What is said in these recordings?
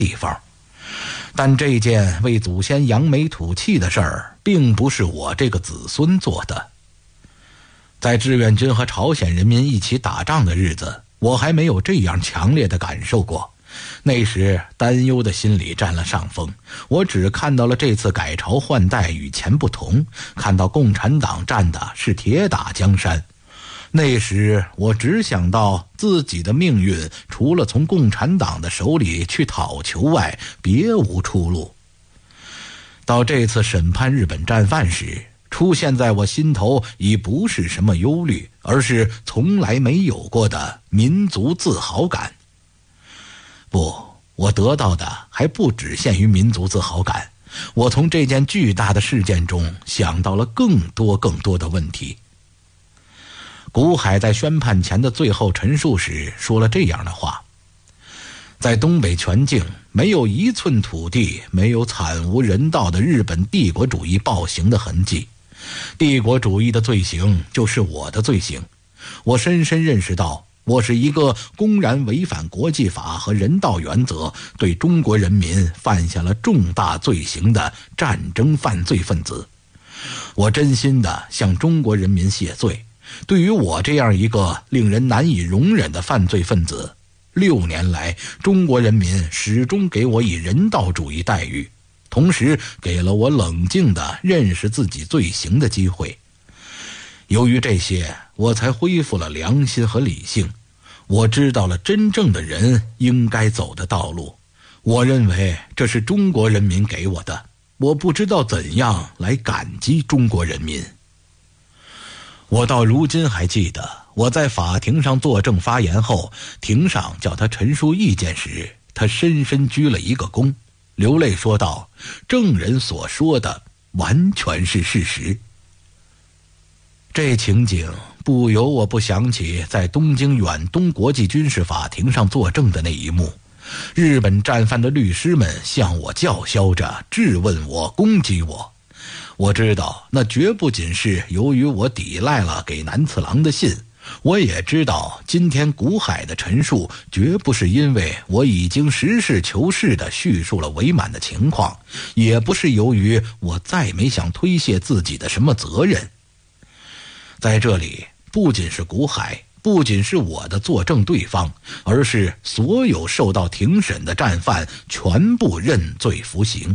地方。但这件为祖先扬眉吐气的事儿，并不是我这个子孙做的。在志愿军和朝鲜人民一起打仗的日子，我还没有这样强烈的感受过。那时担忧的心理占了上风，我只看到了这次改朝换代与前不同，看到共产党站的是铁打江山。那时我只想到自己的命运除了从共产党的手里去讨求外，别无出路。到这次审判日本战犯时，出现在我心头已不是什么忧虑，而是从来没有过的民族自豪感。不，我得到的还不只限于民族自豪感，我从这件巨大的事件中想到了更多的问题。谷海在宣判前的最后陈述时说了这样的话：在东北全境没有一寸土地没有惨无人道的日本帝国主义暴行的痕迹，帝国主义的罪行就是我的罪行。我深深认识到，我是一个公然违反国际法和人道原则，对中国人民犯下了重大罪行的战争犯罪分子。我真心地向中国人民谢罪。对于我这样一个令人难以容忍的犯罪分子，6年来中国人民始终给我以人道主义待遇，同时给了我冷静地认识自己罪行的机会。由于这些，我才恢复了良心和理性。我知道了真正的人应该走的道路，我认为这是中国人民给我的，我不知道怎样来感激中国人民。我到如今还记得，我在法庭上作证发言后，庭上叫他陈述意见时，他深深鞠了一个躬，流泪说道：证人所说的完全是事实。这情景不由我不想起在东京远东国际军事法庭上作证的那一幕，日本战犯的律师们向我叫嚣着，质问我，攻击我。我知道那绝不仅是由于我抵赖了给南次郎的信，我也知道今天谷海的陈述绝不是因为我已经实事求是地叙述了伪满的情况，也不是由于我再没想推卸自己的什么责任。在这里，不仅是谷海，不仅是我的作证对方，而是所有受到庭审的战犯全部认罪服刑。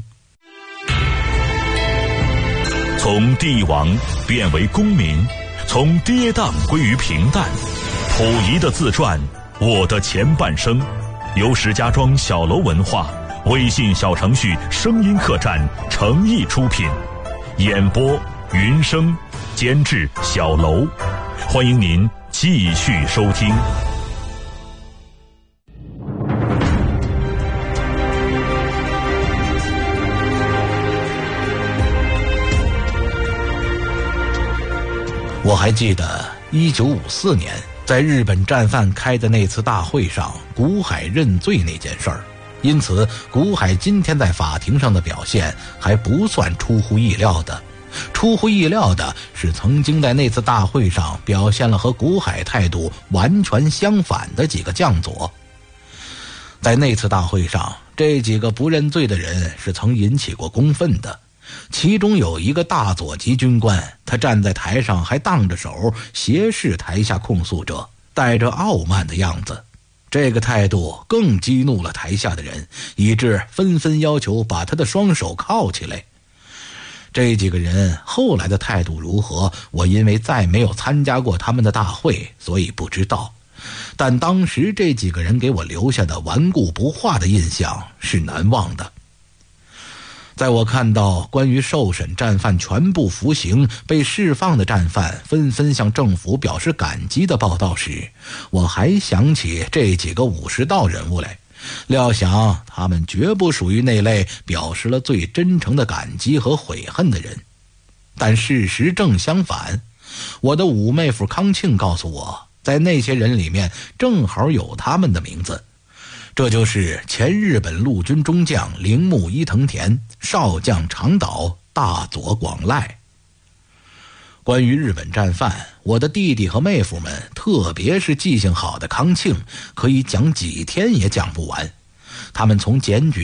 从帝王变为公民，从跌宕归于平淡。溥仪的自传《我的前半生》，由石家庄小楼文化微信小程序声音客栈诚意出品，演播云生，监制小楼。欢迎您继续收听。 我还记得1954年在日本战犯开的那次大会上，谷海认罪那件事儿，因此谷海今天在法庭上的表现还不算出乎意料的。出乎意料的是，曾经在那次大会上表现了和谷海态度完全相反的几个将佐。在那次大会上，这几个不认罪的人是曾引起过公愤的。其中有一个大佐级军官，他站在台上还荡着手，斜视台下控诉者，带着傲慢的样子。这个态度更激怒了台下的人，以致纷纷要求把他的双手铐起来。这几个人后来的态度如何，我因为再没有参加过他们的大会，所以不知道。但当时这几个人给我留下的顽固不化的印象是难忘的。在我看到关于受审战犯全部服刑被释放的战犯纷纷向政府表示感激的报道时，我还想起这几个武士道人物来，料想他们绝不属于那类表示了最真诚的感激和悔恨的人。但事实正相反，我的五妹夫康庆告诉我，在那些人里面正好有他们的名字。这就是前日本陆军中将铃木伊藤田、少将长岛、大佐广赖。关于日本战犯，我的弟弟和妹夫们，特别是记性好的康庆，可以讲几天也讲不完。他们从检举